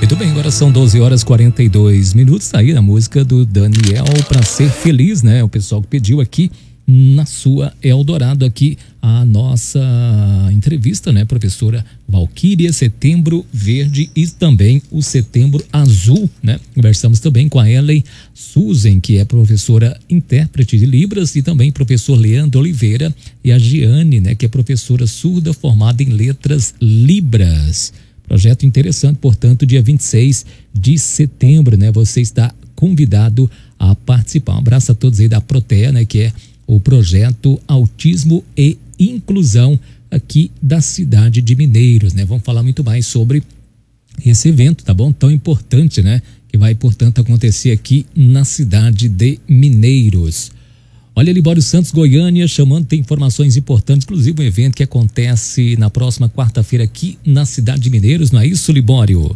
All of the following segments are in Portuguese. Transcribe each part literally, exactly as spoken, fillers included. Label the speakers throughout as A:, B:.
A: Muito bem, agora são doze horas e quarenta e dois minutos. Aí a música do Daniel, Pra Ser Feliz, né? O pessoal que pediu aqui na sua Eldorado, aqui a nossa entrevista, né? Professora Valquíria, Setembro Verde e também o Setembro Azul, né? Conversamos também com a Ellen Susan, que é professora intérprete de Libras, e também professor Leandro Oliveira, e a Giane, né? Que é professora surda formada em Letras Libras. Projeto interessante, portanto, dia vinte e seis de setembro, né? Você está convidado a participar. Um abraço a todos aí da Protea, né? Que é o projeto Autismo e Inclusão aqui da cidade de Mineiros, né? Vamos falar muito mais sobre esse evento, tá bom? Tão importante, né? Que vai, portanto, acontecer aqui na cidade de Mineiros. Olha, Libório Santos, Goiânia, chamando, tem informações importantes, inclusive um evento que acontece na próxima quarta-feira aqui na cidade de Mineiros, não é isso, Libório?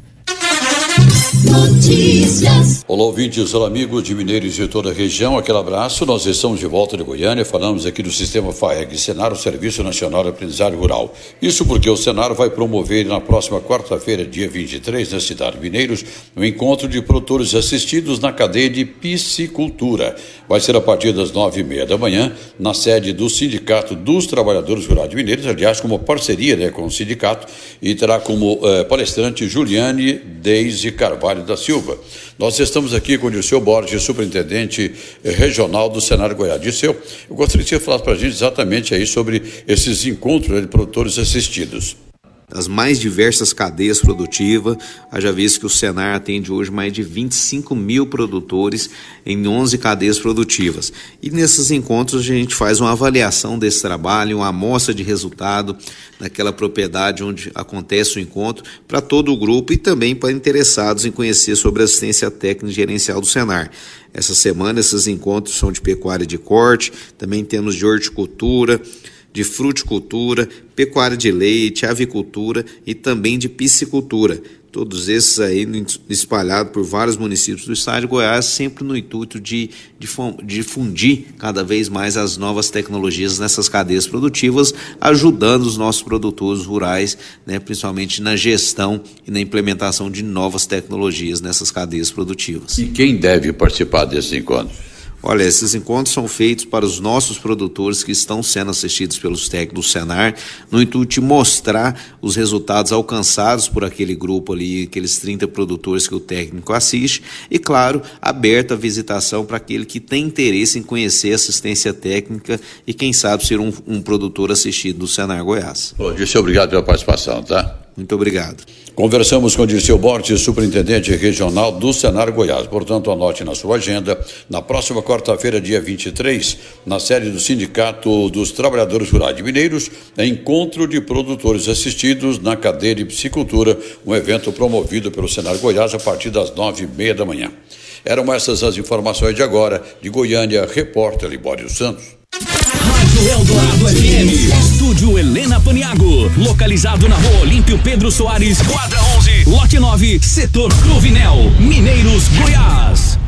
B: Notícias. Olá, ouvintes, olá, amigos de Mineiros e toda a região, aquele abraço. Nós estamos de volta de Goiânia, falamos aqui do Sistema FAEG, Senar, o Serviço Nacional de Aprendizagem Rural. Isso porque o Senar vai promover na próxima quarta-feira, dia vinte e três, na cidade de Mineiros, um encontro de produtores assistidos na cadeia de piscicultura. Vai ser a partir das nove e meia da manhã, na sede do Sindicato dos Trabalhadores Rurais de Mineiros, aliás, como parceria, né, com o sindicato, e terá como eh, palestrante Juliane Deise Carvalho da Silva. Nós estamos aqui com o Dirceu Borges, superintendente regional do Senar Goiás. Dirceu, eu gostaria que você falasse para a gente exatamente aí sobre esses encontros de produtores assistidos.
C: As mais diversas cadeias produtivas, haja visto que o Senar atende hoje mais de vinte e cinco mil produtores em onze cadeias produtivas. E nesses encontros a gente faz uma avaliação desse trabalho, uma amostra de resultado naquela propriedade onde acontece o encontro para todo o grupo e também para interessados em conhecer sobre a assistência técnica e gerencial do Senar. Essa semana esses encontros são de pecuária de corte, também temos de horticultura, de fruticultura, pecuária de leite, avicultura e também de piscicultura. Todos esses aí espalhados por vários municípios do estado de Goiás, sempre no intuito de, de difundir cada vez mais as novas tecnologias nessas cadeias produtivas, ajudando os nossos produtores rurais, né, principalmente na gestão e na implementação de novas tecnologias nessas cadeias produtivas.
B: E quem deve participar desse encontro?
C: Olha, esses encontros são feitos para os nossos produtores que estão sendo assistidos pelos técnicos do Senar, no intuito de mostrar os resultados alcançados por aquele grupo ali, aqueles trinta produtores que o técnico assiste, e, claro, aberta a visitação para aquele que tem interesse em conhecer assistência técnica e, quem sabe, ser um, um produtor assistido do Senar Goiás.
B: Ô, Dirceu, obrigado pela participação, tá?
C: Muito obrigado.
B: Conversamos com Dirceu Borges, superintendente regional do Senar Goiás. Portanto, anote na sua agenda, na próxima quarta-feira, dia vinte e três, na sede do Sindicato dos Trabalhadores Rurais de Mineiros, encontro de produtores assistidos na cadeia de piscicultura, um evento promovido pelo Senar Goiás a partir das nove e meia da manhã. Eram essas as informações de agora, de Goiânia, repórter Libório Santos.
D: Rádio Eldorado F M, Estúdio Helena Paniago, localizado na Rua Olímpio Pedro Soares, quadra onze, lote nove, setor Cruvinel, Mineiros, Goiás.